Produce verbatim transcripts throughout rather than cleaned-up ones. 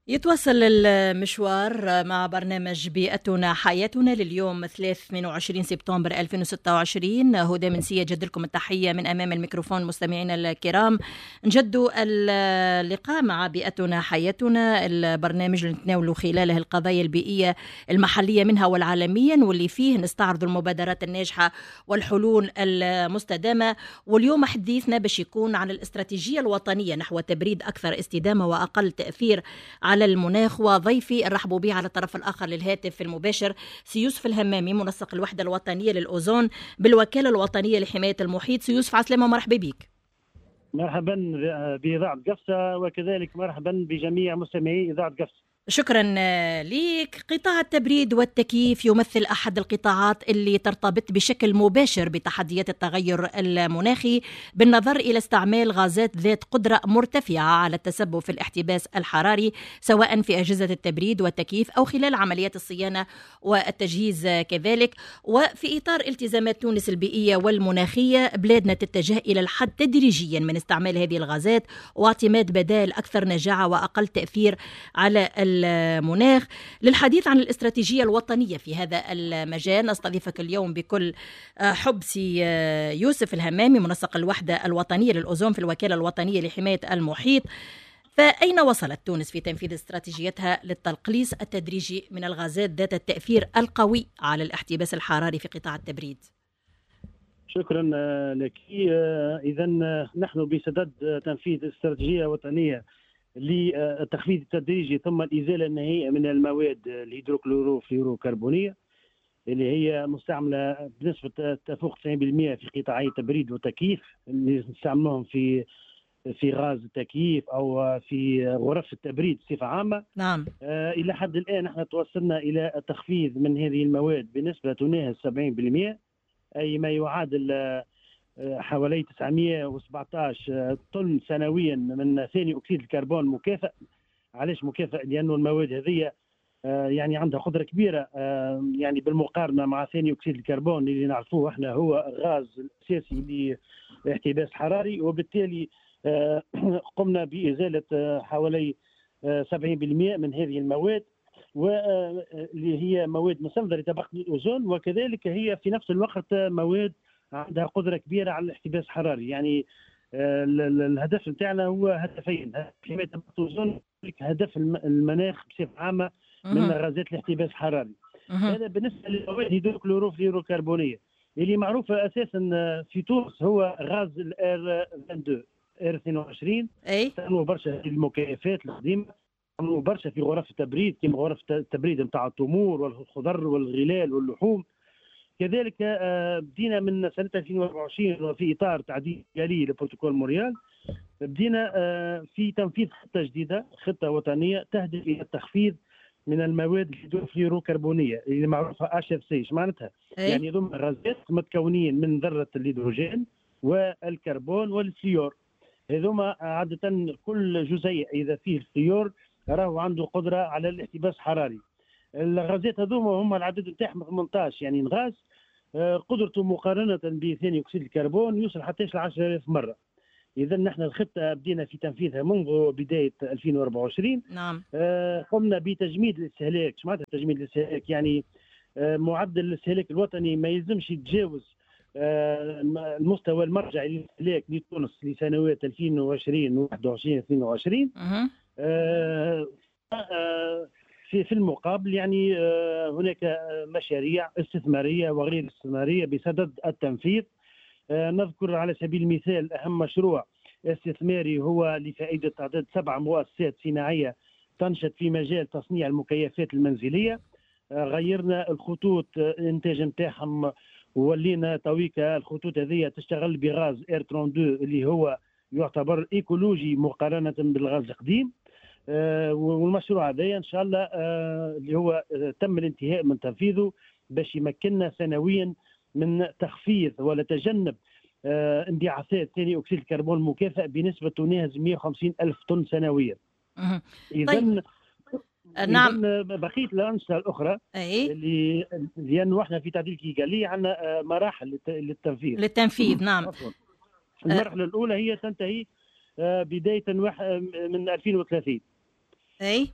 يتواصل المشوار مع برنامج بيئتنا حياتنا لليوم ثلاثة اثنين وعشرين سبتمبر ألفين وستة وعشرين. هدى منسية جد لكم التحية من أمام الميكروفون مستمعينا الكرام. نجدوا اللقاء مع بيئتنا حياتنا، البرنامج اللي نتناولوا خلاله القضايا البيئية المحلية منها والعالميا، واللي فيه نستعرض المبادرات الناجحة والحلول المستدامة. واليوم حديثنا باش يكون عن الاستراتيجية الوطنية نحو تبريد أكثر استدامة وأقل تأثير على المناخ. وضيفي نرحبوا به على الطرف الآخر للهاتف المباشر سي يوسف الهمامي، منسق الوحدة الوطنية للأوزون بالوكالة الوطنية لحماية المحيط. سي يوسف عسلامة، مرحبا بك. مرحبا بإذاعة قفصة، وكذلك مرحبا بجميع مستمعي إذاعة قفصة. شكرا لك. قطاع التبريد والتكييف يمثل أحد القطاعات اللي ترتبط بشكل مباشر بتحديات التغير المناخي، بالنظر إلى استعمال غازات ذات قدرة مرتفعة على التسبب في الاحتباس الحراري، سواء في أجهزة التبريد والتكييف أو خلال عمليات الصيانة والتجهيز كذلك. وفي إطار التزامات تونس البيئية والمناخية، بلادنا تتجه إلى الحد تدريجيا من استعمال هذه الغازات واعتماد بدائل أكثر نجاعة وأقل تأثير على المناخ. للحديث عن الاستراتيجية الوطنية في هذا المجال نستضيفك اليوم بكل حب سي يوسف الهمامي، منسق الوحدة الوطنية للأوزون في الوكالة الوطنية لحماية المحيط. فأين وصلت تونس في تنفيذ استراتيجيتها للتقليص التدريجي من الغازات ذات التأثير القوي على الاحتباس الحراري في قطاع التبريد؟ شكرا لك. إذا نحن بصدد تنفيذ استراتيجية وطنية للتخفيض التدريجي ثم الإزالة النهائية من المواد الهيدروكلوروفلوروكربونية اللي هي مستعملة بنسبة تفوق تسعين بالمئة في قطاعي التبريد والتكييف، اللي نستعملهم في في غاز التكييف أو في غرف التبريد بصفة عامة. نعم. آه إلى حد الآن نحن توصلنا إلى التخفيض من هذه المواد بنسبة تناهز سبعين بالمئة، أي ما يعادل حوالي تسعمئة وسبعة عشر طن سنويا من ثاني أكسيد الكربون مكافئ. علاش مكافئ؟ لأنه المواد هذه يعني عندها قدرة كبيرة، يعني بالمقارنة مع ثاني أكسيد الكربون اللي نعرفوه احنا هو الغاز الأساسي لاحتباس حراري، وبالتالي قمنا بإزالة حوالي سبعين بالمئة من هذه المواد، واللي هي مواد مستمدة لطبقة الأوزون، وكذلك هي في نفس الوقت مواد عندها قدرة كبيرة على الاحتباس الحراري. يعني الهدف نتاعنا هو هدفين: حماية طبقة الأوزون، هدف المناخ بصفة عامة من غازات الاحتباس الحراري. هذا بالنسبة للمواد الهيدروكلوروفلوروكربونية اللي معروفة أساسا في تونس، هو غاز الار اثنين وعشرين ار اثنين وعشرين. أي تعملوا برشا في المكيفات القديمة، تعملوا برشا في غرف التبريد كما غرف التبريد نتاع التمور والخضر والغلال واللحوم. كذلك بدينا من سنة ألفين وأربعة وعشرين وفي إطار تعديل جالي لبروتوكول مونريال، بدينا في تنفيذ خطة جديدة، خطة وطنية تهدف إلى التخفيض من المواد الهيدروكلوروكربونية اللي معروفة اتش اف سي. ايش معناتها؟ أي؟ يعني ضمن غازات متكونين من ذرة الهيدروجين والكربون والفليور. هذوما عادة كل جزيء إذا فيه الفليور راهو عنده قدرة على الاحتباس الحراري. الغازات هذوما هم العدد نتاعهم ثمانية عشر، يعني الغاز قدرته مقارنة بثاني أكسيد الكربون يوصل حتى ل عشرة آلاف مرة. إذا نحن الخطة بدينا في تنفيذها منذ بداية ألفين وأربعة وعشرين. نعم. قمنا بتجميد الاستهلاك. شو معناتها تجميد الاستهلاك؟ يعني معدل الاستهلاك الوطني ما يلزمش يتجاوز المستوى المرجعي للاستهلاك لتونس لسنوات ألفين وعشرين وواحد وعشرين اثنين وعشرين. أه أه في في المقابل يعني هناك مشاريع استثمارية وغير استثمارية بصدد التنفيذ. نذكر على سبيل المثال أهم مشروع استثماري هو لفائدة تعداد سبع مؤسسات صناعية تنشط في مجال تصنيع المكيفات المنزلية. غيرنا الخطوط الإنتاج نتاعهم وولينا تويكا الخطوط هذه تشتغل بغاز ار اثنين وعشرين اللي هو يعتبر إيكولوجي مقارنة بالغاز القديم. آه والمشروع هذا ان شاء الله آه اللي هو آه تم الانتهاء من تنفيذه باش يمكننا سنويا من تخفيض ولا تجنب آه انبعاثات ثاني اكسيد الكربون المكافئ بنسبه تناهز مئة وخمسين الف طن سنويا. اذا طيب. نعم. بقيه الانشطه الاخرى أي؟ اللي لانه احنا في تعديل كيغالي عندنا آه مراحل للتنفيذ للتنفيذ. نعم. المرحله الاولى هي تنتهي آه بدايه من ألفين وثلاثين. أي؟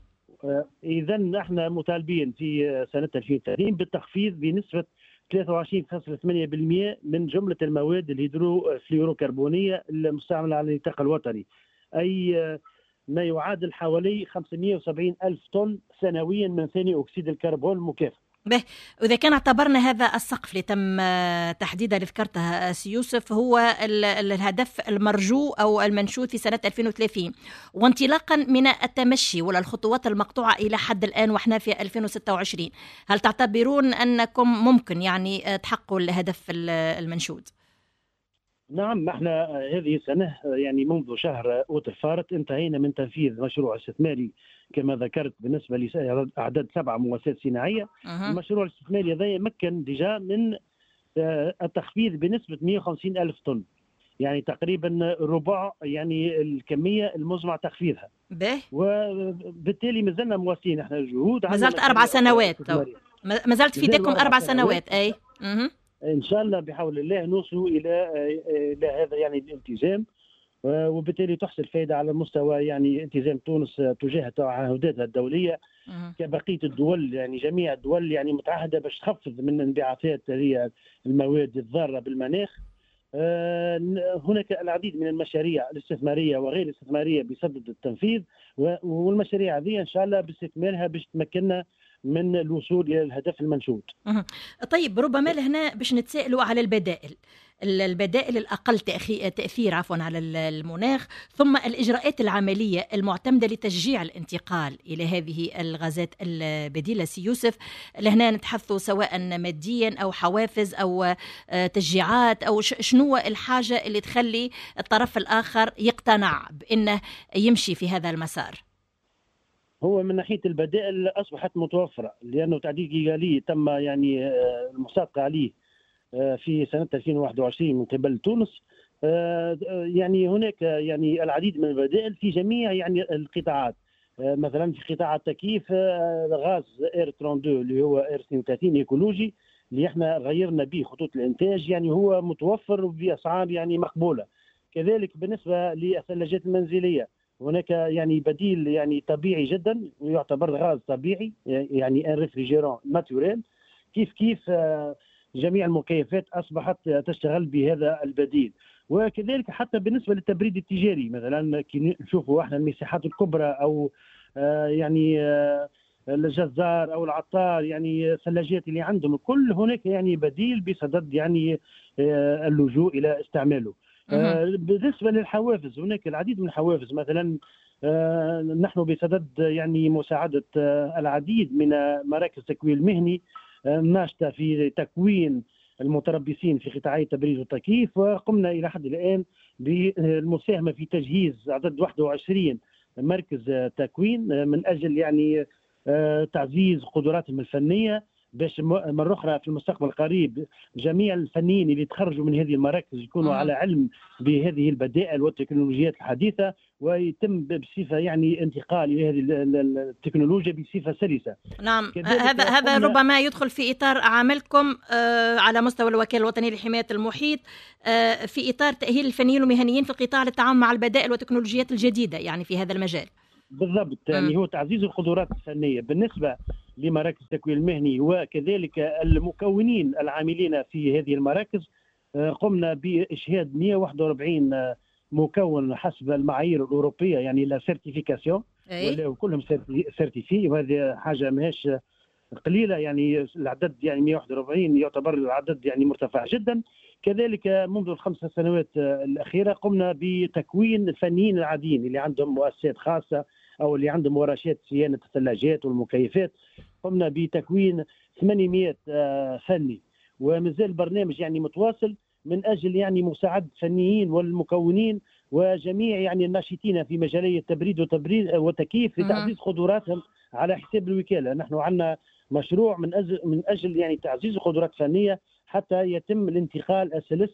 اذا احنا مطالبين في سنه ألفين وثلاثين بالتخفيض بنسبه ثلاثة وعشرين فاصلة ثمانية بالمئة من جمله المواد الهيدروفلوروكربونيه المستعمله على النطاق الوطني، اي ما يعادل حوالي خمسمئة وسبعين ألف طن سنويا من ثاني اكسيد الكربون المكافئ. به، وإذا كان اعتبرنا هذا السقف اللي تم تحديده اللي ذكرتها سي يوسف هو الهدف المرجو أو المنشود في سنة ألفين وثلاثين، وانطلاقا من التمشي ولا الخطوات المقطوعة إلى حد الآن وإحنا في ألفين وستة وعشرين، هل تعتبرون أنكم ممكن يعني تحققوا الهدف المنشود؟ نعم، احنا هذه السنة يعني منذ شهر أوت الفارط انتهينا من تنفيذ مشروع استثماري كما ذكرت بالنسبة لأعداد سبع مواساة صناعية. أه. المشروع الاستثماري هذا يمكن ديجا من التخفيض بنسبة مئة وخمسين ألف طن، يعني تقريبا ربع يعني الكمية المزمع تخفيضها. به. وبالتالي ما زلنا مواصلين احنا الجهود، ما زلت أربع سنوات ما زلت في ايديكم أربع سنوات. سنوات. أي أه. ان شاء الله بحول الله نوصلوا الى الى هذا يعني الالتزام، وبالتالي تحصل فائده على مستوى يعني التزام تونس تجاه تعهداتها الدوليه كبقيه الدول. يعني جميع الدول يعني متعهده باش تخفض من انبعاثات هي المواد الضاره بالمناخ. هناك العديد من المشاريع الاستثماريه وغير الاستثماريه بصدد التنفيذ، والمشاريع هذه ان شاء الله باستكمالها باش تمكننا من الوصول الى الهدف المنشود. طيب، ربما لهنا باش نتسائلوا على البدائل البدائل الاقل تاثير عفوا على المناخ، ثم الاجراءات العمليه المعتمده لتشجيع الانتقال الى هذه الغازات البديله. سي يوسف، لهنا نتحدثوا سواء ماديا او حوافز او تشجيعات، او شنو الحاجه اللي تخلي الطرف الاخر يقتنع بانه يمشي في هذا المسار؟ هو من ناحيه البدائل اصبحت متوفره، لانه تعديل كيغالي تم يعني المصادقه عليه في سنه ألفين وواحد وعشرين من قبل تونس. يعني هناك يعني العديد من البدائل في جميع يعني القطاعات، مثلا في قطاع التكييف غاز اير اثنين وثلاثين اللي هو اير اثنين وثلاثين ايكولوجي اللي احنا غيرنا به خطوط الانتاج، يعني هو متوفر باسعار يعني مقبوله. كذلك بالنسبه للثلاجات المنزليه هناك يعني بديل يعني طبيعي جدا ويعتبر غاز طبيعي، يعني ان ريفريجيرون ناتوريل. كيف كيف جميع المكيفات اصبحت تشتغل بهذا البديل. وكذلك حتى بالنسبه للتبريد التجاري، مثلا كي نشوفوا احنا المساحات الكبرى او يعني الجزار او العطار، يعني الثلاجات اللي عندهم الكل هناك يعني بديل بصدد يعني اللجوء الى استعماله. آه بالنسبه للحوافز هناك العديد من الحوافز، مثلا آه نحن بصدد يعني مساعده آه العديد من مراكز التكوين المهني الناشطه آه في تكوين المتربصين في قطاعي التبريد والتكييف، وقمنا الى حد الان بالمساهمه في تجهيز عدد واحد وعشرين مركز تكوين من اجل يعني آه تعزيز قدراتهم الفنيه، باش مرة أخرى في المستقبل القريب جميع الفنيين اللي تخرجوا من هذه المراكز يكونوا على علم بهذه البدائل والتكنولوجيات الحديثة، ويتم بصفة يعني انتقال إلى هذه التكنولوجيا بصفة سلسة. نعم، هذا هذا ربما يدخل في إطار عملكم آه على مستوى الوكالة الوطنية لحماية المحيط آه في إطار تأهيل الفنيين والمهنيين في القطاع للتعامل مع البدائل والتكنولوجيات الجديدة يعني في هذا المجال. بالضبط، يعني هو تعزيز القدرات الفنية بالنسبة لمراكز التكوين المهني وكذلك المكونين العاملين في هذه المراكز. قمنا بإشهاد مئة وواحد وأربعين مكون حسب المعايير الأوروبية، يعني لا سيرتيفيكاسيون ولا كلهم سيرتيفي، وهذه حاجة ماهيش قليلة. يعني العدد يعني مئة وواحد وأربعين يعتبر العدد يعني مرتفع جدا. كذلك منذ الخمس سنوات الأخيرة قمنا بتكوين الفنيين العاديين اللي عندهم مؤسسات خاصة أو اللي عندهم ورشات صيانة الثلاجات والمكيفات. قمنا بتكوين ثمانمئة فني، ومازال البرنامج يعني متواصل من أجل يعني مساعدة الفنيين والمكونين وجميع يعني الناشطين في مجالي التبريد وتبريد وتكييف لتعزيز قدراتهم على حساب الوكالة. نحن عندنا مشروع من أجل من أجل يعني تعزيز القدرات الفنية حتى يتم الانتقال السلس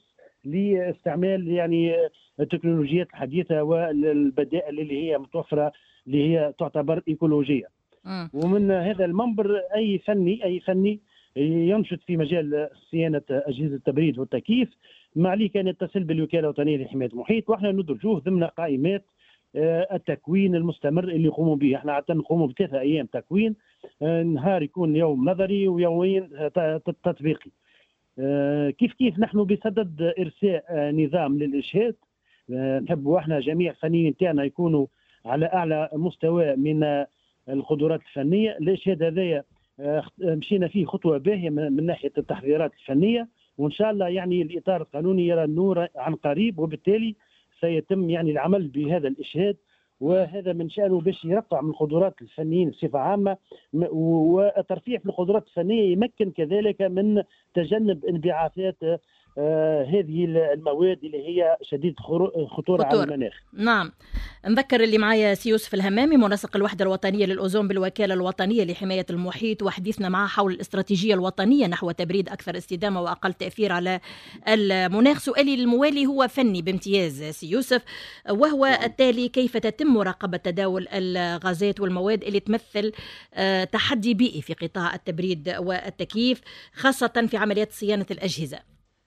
لاستعمال يعني التكنولوجيات الحديثة والبدائل اللي هي متوفرة اللي هي تعتبر إيكولوجية. م. ومن هذا المنبر أي فني أي فني ينشط في مجال صيانة أجهزة التبريد والتكييف ما عليه كان يتصل بالوكالة الوطنية لحماية المحيط، وإحنا ندرجوه ضمن قائمات التكوين المستمر اللي يقوموا به. احنا عادة نقوموا بثلاثة ايام تكوين، نهار يكون يوم نظري ويومين تطبيقي. كيف كيف نحن بصدد ارساء نظام للاشهاد، نحبوا احنا جميع الفنيين تاعنا يكونوا على اعلى مستوى من القدرات الفنيه. الاشهاد هذايا مشينا فيه خطوه باهيه من ناحيه التحضيرات الفنيه، وان شاء الله يعني الاطار القانوني يرى النور عن قريب، وبالتالي سيتم يعني العمل بهذا الاشهاد، وهذا من شأنه باش يرفع من القدرات الفنيين بصفة عامة، والترفيع في القدرات الفنية يمكن كذلك من تجنب انبعاثات آه هذه المواد اللي هي شديد خطورة على المناخ. نعم، نذكر اللي معايا سي يوسف الهمامي، منسق الوحدة الوطنية للأوزون بالوكالة الوطنية لحماية المحيط، وحديثنا معه حول الاستراتيجية الوطنية نحو تبريد أكثر استدامة وأقل تأثير على المناخ. سؤالي الموالي هو فني بامتياز سي يوسف، وهو التالي: كيف تتم مراقبة تداول الغازات والمواد اللي تمثل تحدي بيئي في قطاع التبريد والتكييف، خاصة في عمليات صيانة الأجهزة؟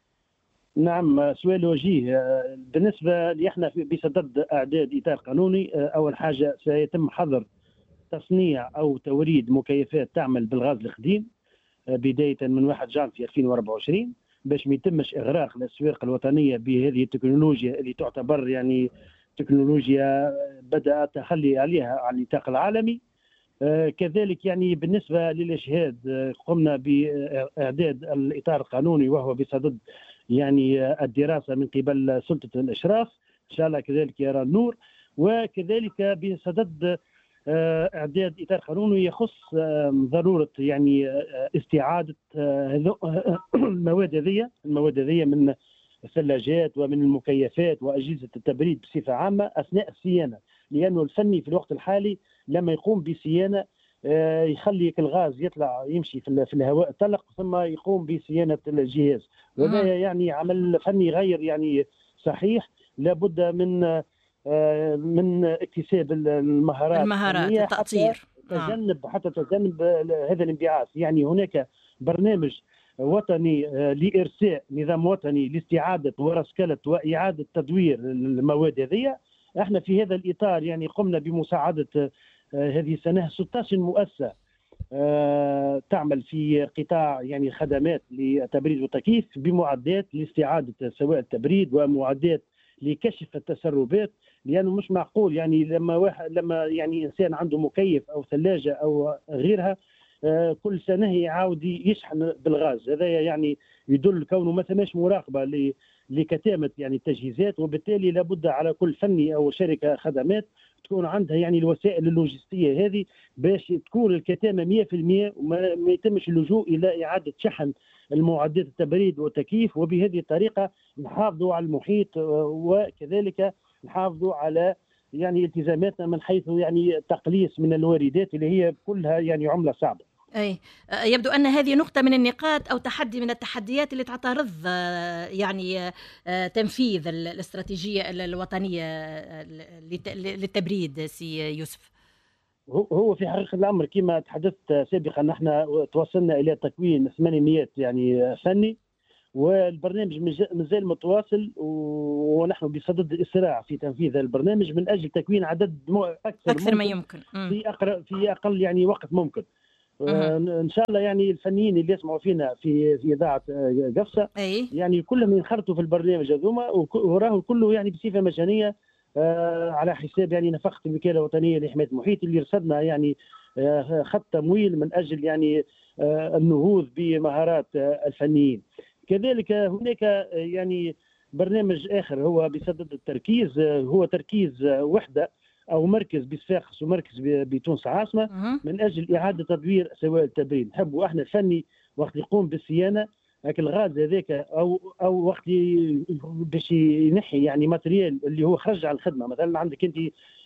نعم، سؤال وجيه. بالنسبة لي احنا بصدد اعداد اطار قانوني. اول حاجة سيتم حظر تصنيع او توريد مكيفات تعمل بالغاز القديم بداية من واحد جانفي ألفين وأربعة وعشرين، باش ما يتمش اغراق الاسواق الوطنية بهذه التكنولوجيا اللي تعتبر يعني تكنولوجيا بدأ التخلي عليها على النطاق العالمي. كذلك يعني بالنسبة للإشهاد قمنا بإعداد الإطار القانوني، وهو بصدد يعني الدراسة من قبل سلطة الإشراف، إن شاء الله كذلك يرى النور. وكذلك بصدد إعداد إطار قانوني يخص ضرورة يعني استعادة المواد هذه المواد هذه من الثلاجات ومن المكيفات وأجهزة التبريد بصفة عامة أثناء الصيانة، لأنه الفني في الوقت الحالي لما يقوم بصيانة يخلي الغاز يطلع يمشي في الهواء الطلق ثم يقوم بصيانة الجهاز، وهذا يعني عمل فني غير يعني صحيح. لابد من من اكتساب المهارات المهارات التأطير، تجنب حتى تجنب هذا الانبعاث. يعني هناك برنامج وطني لإرساء نظام وطني لاستعادة ورسكلة وإعادة تدوير المواد هذه. احنا في هذا الإطار يعني قمنا بمساعدة هذه السنة ستة عشر مؤسسة تعمل في قطاع يعني خدمات للتبريد والتكييف بمعدات لاستعادة سواء التبريد ومعدات لكشف التسربات، لأنه مش معقول يعني لما واحد لما يعني إنسان عنده مكيف أو ثلاجة أو غيرها كل سنة يعاود يشحن بالغاز. هذا يعني يدل كونه ما ثماش مراقبة لكتامة يعني التجهيزات، وبالتالي لابد على كل فني أو شركة خدمات تكون عندها يعني الوسائل اللوجستية هذه باش تكون الكتامة مئة بالمئة وما ما يتمش اللجوء إلى إعادة شحن المعدات التبريد والتكييف، وبهذه الطريقة نحافظوا على المحيط وكذلك نحافظوا على يعني التزاماتنا من حيث يعني التقليص من الواردات اللي هي كلها يعني عملة صعبة. أي يبدو أن هذه نقطة من النقاط أو تحدي من التحديات اللي تعترض يعني تنفيذ الاستراتيجية الوطنية للتبريد. سي يوسف، هو في حقيقة الأمر كما تحدثت سابقا نحن توصلنا إلى تكوين ثمانمئة يعني فني، والبرنامج مازال متواصل ونحن بصدد الإسراع في تنفيذ البرنامج من أجل تكوين عدد أكثر, أكثر ما يمكن في أقل في أقل يعني وقت ممكن. ان شاء الله يعني الفنيين اللي يسمعوا فينا في في اذاعه قفصه أي. يعني كلهم ينخرطوا في البرنامج هذوما، وراه كله يعني بصفه مجانيه آه على حساب يعني نفقه الوكاله الوطنيه لحمايه المحيط اللي رصدنا يعني آه خط تمويل من اجل يعني آه النهوض بمهارات آه الفنيين. كذلك هناك آه يعني برنامج اخر هو بصدد التركيز، آه هو تركيز آه وحده أو مركز بصفاقس ومركز بتونس عاصمة من أجل إعادة تدوير سواء التبريد. نحبوا احنا الفني وقت يقوم بالصيانة هاك الغاز هذاك أو أو وقت باش ينحي يعني ماتريال اللي هو خرج على الخدمة. مثلا عندك أنت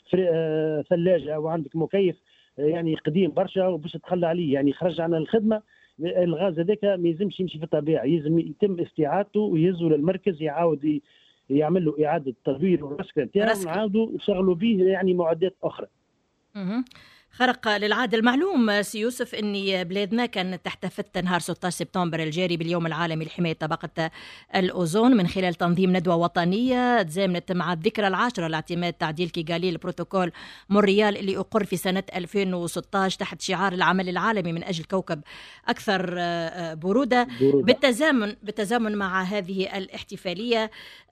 ثلاجة أو عندك مكيف يعني قديم برشا وباش تخلى عليه يعني خرج عن الخدمة، الغاز هذاك ما يلزمش يمشي في الطبيعة، يلزم يتم استعادته ويهزوا للمركز يعاود يعمل له إعادة تدوير ورسكة نتاعو ونعاودوا يشغلوا به يعني معدات أخرى. اها خرق للعادة. المعلوم سي يوسف أن بلادنا كانت تحتفل نهار ستة عشر سبتمبر الجاري باليوم العالمي لحماية طبقة الأوزون من خلال تنظيم ندوة وطنية تزامنت مع الذكرى العاشرة لاعتماد تعديل كيغالي البروتوكول مونريال اللي أقر في سنة ألفين وستة عشر تحت شعار العمل العالمي من أجل كوكب أكثر برودة. بالتزامن بالتزامن مع هذه الاحتفالية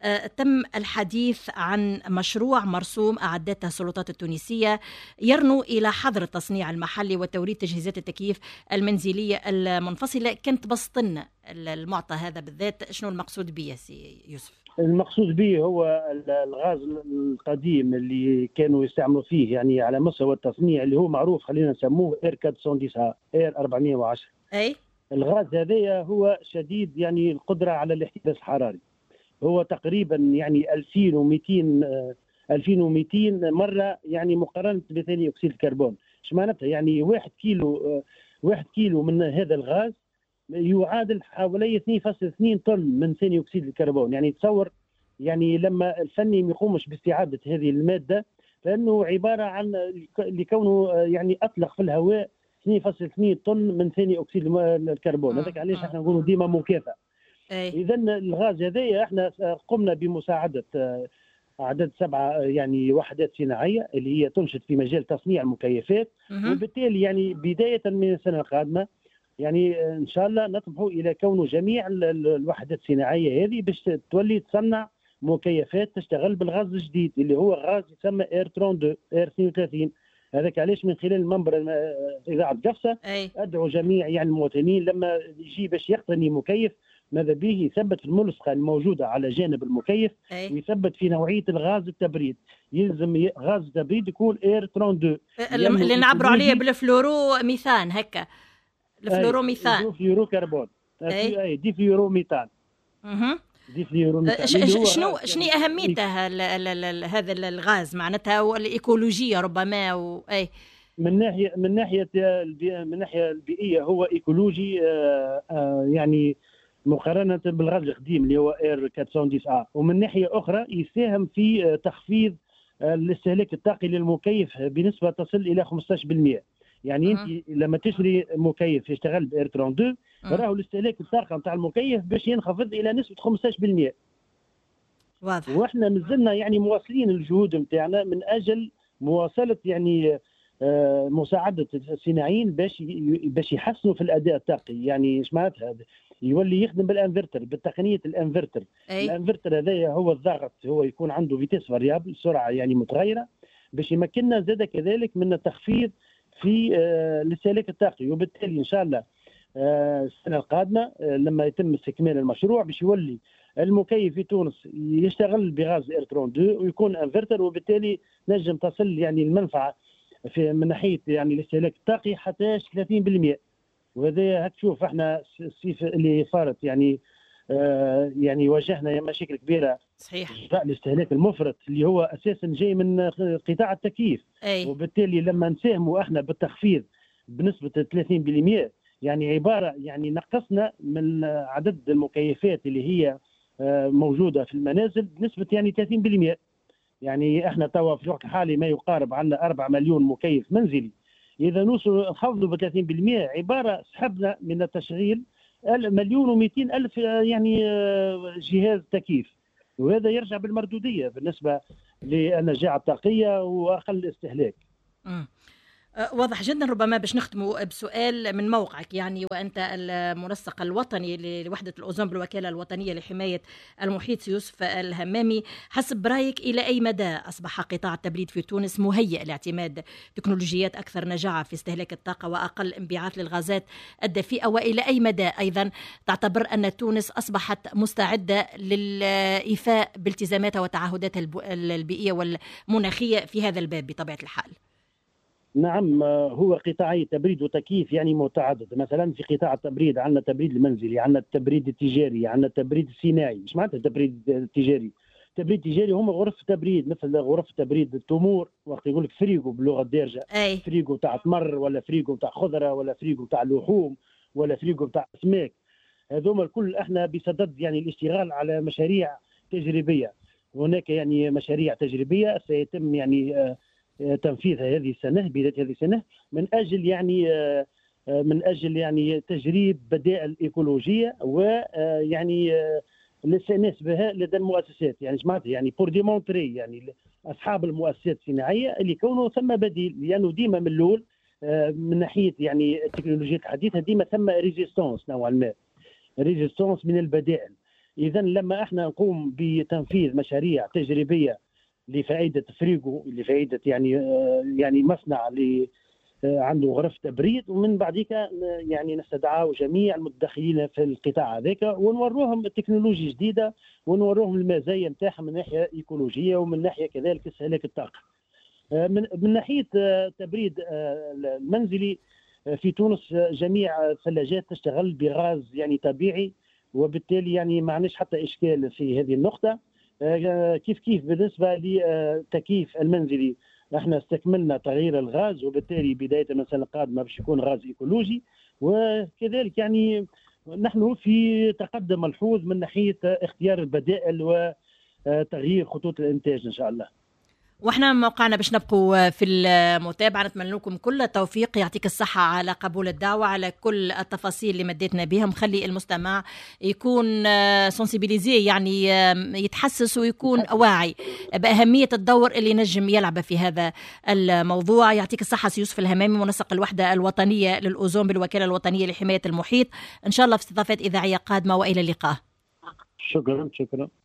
تم الحديث عن مشروع مرسوم أعدته السلطات التونسية يرنو إلى حظر التصنيع المحلي وتوريد تجهيزات التكييف المنزلية المنفصلة. كنت بسطنا المعطى هذا بالذات، شنو المقصود به سي يوسف؟ المقصود به هو الغاز القديم اللي كانوا يستعملوا فيه يعني على مستوى التصنيع اللي هو معروف، خلينا نسموه اير أربعمائة وعشرة اير أربعمائة وعشرة. اي الغاز هذا هو شديد يعني القدرة على الاحتباس الحراري، هو تقريبا يعني ألفين ومئتين ألفين ومئتين مرة يعني مقارنة بثاني أكسيد الكربون. ايش معناتها؟ يعني واحد كيلو واحد كيلو من هذا الغاز يعادل حوالي اثنين فاصلة اثنين طن من ثاني أكسيد الكربون. يعني تصور يعني لما الفني ما يقومش باستعادة هذه المادة، فإنه عبارة عن لكونه يعني أطلق في الهواء اثنين فاصلة اثنين طن من ثاني أكسيد الكربون. هذاك علاش احنا نقولوا ديما مكافأة. إذا الغاز هذا احنا قمنا بمساعدة عدد سبعة يعني وحدات صناعية اللي هي تنشط في مجال تصنيع المكيفات، وبالتالي يعني بداية من السنة القادمة يعني إن شاء الله نطمح إلى كون جميع الوحدات الصناعية هذه باش تولي تصنع مكيفات تشتغل بالغاز الجديد اللي هو غاز يسمى اير اثنين وثلاثين اير اثنين وثلاثين. هذاك علاش من خلال المنبر إذاعة قفصة أدعو جميع يعني المواطنين لما يجي باش يقتني مكيف ماذا به يثبت في الملصقة الموجودة على جانب المكيف أي. ويثبت في نوعية الغاز التبريد. يلزم غاز التبريد يكون اير اثنين وثلاثين اللي نعبروا عليه بالفلورو ميثان، هكا الفلورو ميثان فلورو كربون اي دي فلورو ميثان. اها دي فلورو ميثان. شنو شنو أهميته هذا الغاز معناتها والإيكولوجية ربما و... أي من ناحية من ناحية من ناحية البيئية هو إيكولوجي آآ آآ يعني مقارنة بالغاز القديم اللي هو اير أربعمائة وعشرة. ومن ناحية أخرى يساهم في تخفيض الاستهلاك الطاقي للمكيف بنسبة تصل إلى خمسة عشر بالمئة. يعني أنت لما تشتري مكيف يشتغل باير اثنين وثلاثين راهو الاستهلاك الطاقة نتاع المكيف باش ينخفض إلى نسبة خمسة عشر بالمئة. واضح. واحنا مازلنا يعني مواصلين الجهود نتاعنا من أجل مواصلة يعني مساعدة الصناعيين باش باش يحسنوا في الأداء الطاقي. يعني ايش معناتها؟ يولي يخدم بالانفرتر بتقنيه الانفرتر. الانفرتر هذا هو الضغط هو يكون عنده فيتيس فاريابل سرعه يعني متغيره باش يمكننا زاد كذلك من التخفيض في الاستهلاك الطاقي. وبالتالي ان شاء الله السنه القادمه لما يتم استكمال المشروع باش يولي المكيف في تونس يشتغل بغاز اير اثنين وثلاثين ويكون انفرتر، وبالتالي نجم تصل يعني المنفعه في من ناحيه يعني الاستهلاك الطاقي حتى ثلاثين بالمئة. وهذا هتشوف احنا الصيف اللي فارت يعني آه يعني واجهنا مشاكل كبيره صحيح الاستهلاك المفرط اللي هو اساسا جاي من قطاع التكييف. أي. وبالتالي لما نساهموا احنا بالتخفيض بنسبه ثلاثين بالمئة يعني عباره يعني نقصنا من عدد المكيفات اللي هي آه موجوده في المنازل بنسبه يعني ثلاثين بالمئة. يعني احنا توا في الوقت الحالي ما يقارب عندنا أربعة مليون مكيف منزلي. إذا نوصل نخفضوا ب ثلاثين بالمئة عبارة سحبنا من التشغيل مليون ومئتين ألف يعني جهاز تكييف، وهذا يرجع بالمردودية بالنسبة للنجاعة الطاقية وأقل استهلاك. م. واضح جدا. ربما باش نختموا بسؤال من موقعك يعني وأنت المنسق الوطني لوحدة الأوزون بالوكالة الوطنية لحماية المحيط يوسف الهمامي، حسب برأيك إلى أي مدى أصبح قطاع التبريد في تونس مهيئ لاعتماد تكنولوجيات أكثر نجاعة في استهلاك الطاقة وأقل انبعاث للغازات الدفيئة، وإلى أي مدى أيضا تعتبر أن تونس أصبحت مستعدة للإيفاء بالتزاماتها وتعهداتها البيئية والمناخية في هذا الباب بطبيعة الحال؟ نعم، هو قطاعي تبريد وتكييف يعني متعدد. مثلا في قطاع التبريد عندنا التبريد المنزلي، عندنا التبريد التجاري، عندنا التبريد الصناعي. مش معناتها التبريد التجاري؟ التبريد التجاري هم غرف تبريد مثل غرف تبريد التمور، وقت يقول لك فريقو باللغه الدارجه، أي. فريقو تاع تمر ولا فريقو تاع خضره ولا فريقو تاع لحوم ولا فريقو تاع اسماك. هذوما الكل احنا بصدد يعني الاشتغال على مشاريع تجريبيه. هناك يعني مشاريع تجريبيه سيتم يعني تنفيذ هذه السنة، بداية هذه السنة، من أجل يعني من أجل يعني تجريب بدائل إيكولوجية ويعني الاستئناس بها لدى المؤسسات. يعني سمعت يعني بور ديمونتري يعني أصحاب المؤسسات الصناعية اللي كونه ثم بديل، لأنه ديما من الأول من ناحية يعني التكنولوجيا الحديثة ديما ثم ريزيستونس نوعا ما، ريزيستونس من البدائل. إذا لما احنا نقوم بتنفيذ مشاريع تجريبية لفائدة فريقو، لفائدة يعني يعني مصنع اللي عنده غرف تبريد، ومن بعديك يعني نستدعوا جميع المتدخلين في القطاع هذاك ونوروهم التكنولوجيا جديدة ونوروهم المزايا نتاعها من ناحية ايكولوجية ومن ناحية كذلك استهلاك الطاقة. من من ناحية التبريد المنزلي في تونس جميع الثلاجات تشتغل بغاز يعني طبيعي، وبالتالي يعني ما عندناش حتى إشكال في هذه النقطة. كيف كيف بالنسبة للتكييف المنزلي احنا استكملنا تغيير الغاز، وبالتالي بداية من السنة القادمة باش يكون غاز ايكولوجي، وكذلك يعني نحن في تقدم ملحوظ من ناحية اختيار البدائل وتغيير خطوط الانتاج ان شاء الله. واحنا موقعنا باش نبقوا في المتابعه، نتمنى لكم كل التوفيق، يعطيك الصحه على قبول الدعوه، على كل التفاصيل اللي مديتنا بها، مخلي المستمع يكون سنسيبيليزي يعني يتحسس ويكون واعي باهميه الدور اللي نجم يلعب في هذا الموضوع. يعطيك الصحه سي يوسف الهمامي، منسق الوحده الوطنيه للاوزون بالوكاله الوطنيه لحمايه المحيط، ان شاء الله في استضافات اذاعيه قادمه والى اللقاء. شكرا شكرا.